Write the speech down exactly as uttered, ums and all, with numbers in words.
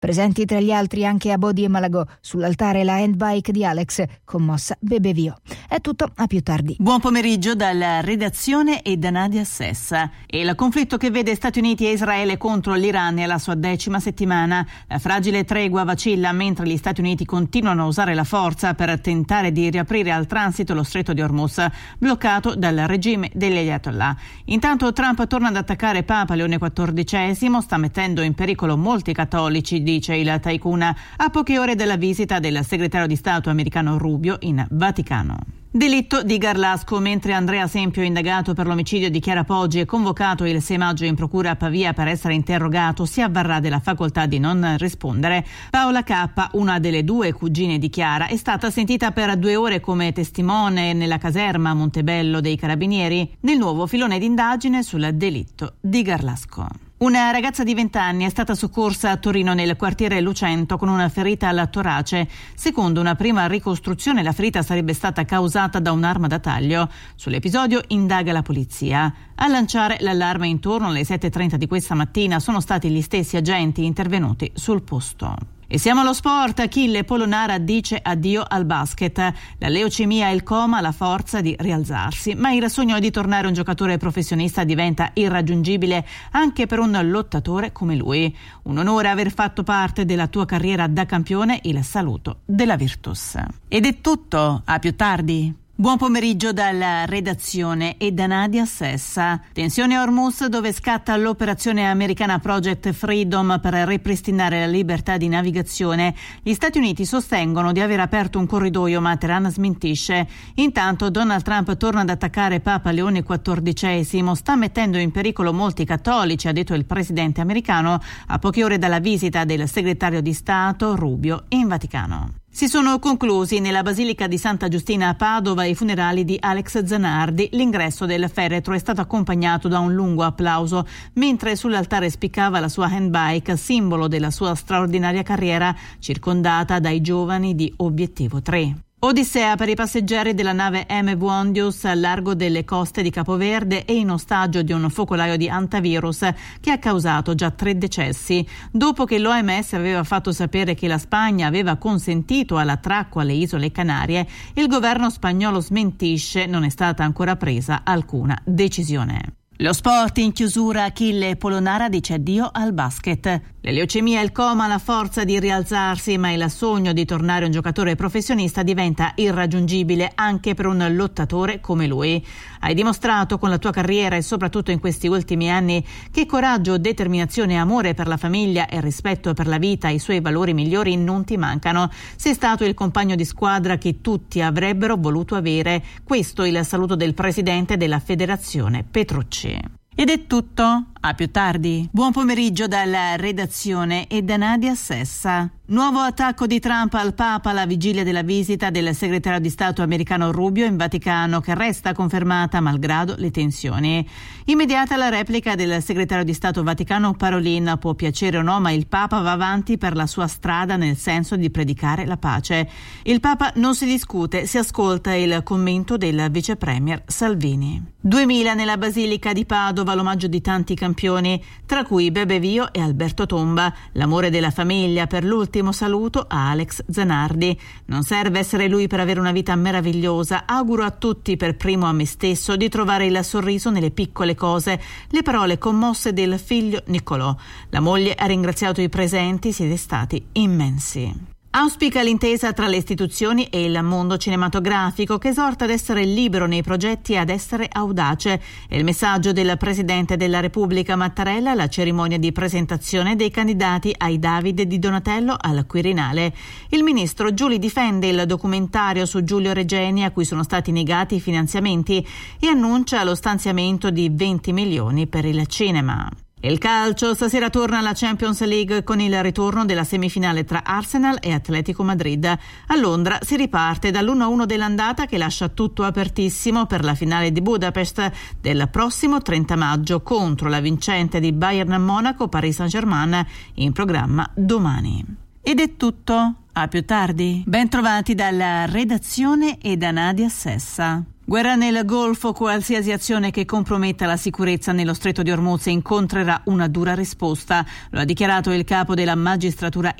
Presenti tra gli altri anche Abodi e Malagò, sull'altare la handbike di Alex, commossa Bebevio. È tutto, a più tardi. Buon pomeriggio dalla redazione e da Nadia Sessa. Il conflitto che vede Stati Uniti e Israele contro l'Iran è alla sua decima settimana. La fragile tregua vacilla mentre gli Stati Uniti continuano a usare la forza per tentare di riaprire al transito lo stretto di Hormuz, bloccato dal regime degli Ayatollah. Intanto Trump torna ad attaccare Papa Leone quattordicesimo, sta mettendo in pericolo molti cattolici, dice il tycoon, a poche ore dalla visita del segretario di Stato americano Rubio in Vaticano. Delitto di Garlasco. Mentre Andrea Sempio, indagato per l'omicidio di Chiara Poggi e convocato il sei maggio in procura a Pavia per essere interrogato, si avvarrà della facoltà di non rispondere, Paola K, una delle due cugine di Chiara, è stata sentita per due ore come testimone nella caserma Montebello dei Carabinieri nel nuovo filone d'indagine sul delitto di Garlasco. Una ragazza di venti anni è stata soccorsa a Torino nel quartiere Lucento con una ferita al torace. Secondo una prima ricostruzione, la ferita sarebbe stata causata da un'arma da taglio. Sull'episodio indaga la polizia. A lanciare l'allarme intorno alle sette e trenta di questa mattina sono stati gli stessi agenti intervenuti sul posto. E siamo allo sport. Achille Polonara dice addio al basket. La leucemia e il coma, la forza di rialzarsi, ma il sogno di tornare un giocatore professionista diventa irraggiungibile anche per un lottatore come lui. Un onore aver fatto parte della tua carriera da campione, il saluto della Virtus. Ed è tutto, a più tardi. Buon pomeriggio dalla redazione e da Nadia Sessa. Tensione a Hormuz, dove scatta l'operazione americana Project Freedom per ripristinare la libertà di navigazione. Gli Stati Uniti sostengono di aver aperto un corridoio, ma Teheran smentisce. Intanto Donald Trump torna ad attaccare Papa Leone quattordicesimo, sta mettendo in pericolo molti cattolici, ha detto il presidente americano a poche ore dalla visita del segretario di Stato Rubio in Vaticano. Si sono conclusi nella Basilica di Santa Giustina a Padova i funerali di Alex Zanardi. L'ingresso del feretro è stato accompagnato da un lungo applauso, mentre sull'altare spiccava la sua handbike, simbolo della sua straordinaria carriera, circondata dai giovani di Obiettivo tre. Odissea per i passeggeri della nave M V Ondius al largo delle coste di Capoverde e in ostaggio di un focolaio di antivirus che ha causato già tre decessi. Dopo che l'O M S aveva fatto sapere che la Spagna aveva consentito all'attracco alle isole Canarie, il governo spagnolo smentisce, non è stata ancora presa alcuna decisione. Lo sport in chiusura. Achille Polonara dice addio al basket. La leucemia e il coma, la forza di rialzarsi, ma il sogno di tornare un giocatore professionista diventa irraggiungibile anche per un lottatore come lui. Hai dimostrato con la tua carriera e soprattutto in questi ultimi anni che coraggio, determinazione, amore per la famiglia e rispetto per la vita, i suoi valori migliori non ti mancano. Sei stato il compagno di squadra che tutti avrebbero voluto avere. Questo il saluto del presidente della federazione Petrucci. Ed è tutto, a più tardi. Buon pomeriggio dalla redazione e da Nadia Sessa. Nuovo attacco di Trump al Papa alla vigilia della visita del segretario di Stato americano Rubio in Vaticano, che resta confermata malgrado le tensioni. Immediata la replica del segretario di Stato Vaticano Parolin. Può piacere o no, ma il Papa va avanti per la sua strada nel senso di predicare la pace. Il Papa non si discute, si ascolta il commento del vice premier Salvini. duemila nella Basilica di Padova, l'omaggio di tanti campioni, tra cui Bebevio e Alberto Tomba. L'amore della famiglia per l'ultimo saluto a Alex Zanardi. Non serve essere lui per avere una vita meravigliosa. Auguro a tutti, per primo a me stesso, di trovare il sorriso nelle piccole cose. Le parole commosse del figlio Niccolò. La moglie ha ringraziato i presenti, siete stati immensi. Auspica l'intesa tra le istituzioni e il mondo cinematografico, che esorta ad essere libero nei progetti e ad essere audace. È il messaggio del Presidente della Repubblica Mattarella alla cerimonia di presentazione dei candidati ai Davide di Donatello al Quirinale. Il ministro Giuli difende il documentario su Giulio Regeni, a cui sono stati negati i finanziamenti, e annuncia lo stanziamento di venti milioni per il cinema. Il calcio, stasera torna la Champions League con il ritorno della semifinale tra Arsenal e Atletico Madrid. A Londra si riparte dall'uno a uno dell'andata, che lascia tutto apertissimo per la finale di Budapest del prossimo trenta maggio contro la vincente di Bayern Monaco Paris Saint-Germain, in programma domani. Ed è tutto, a più tardi. Ben trovati dalla redazione e da Nadia Sessa. Guerra nel Golfo, qualsiasi azione che comprometta la sicurezza nello Stretto di Ormuz incontrerà una dura risposta. Lo ha dichiarato il capo della magistratura